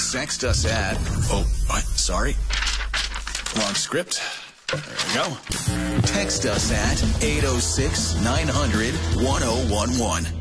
text us at, oh, what? Sorry. Wrong script. There we go. Text us at 806-900-1011.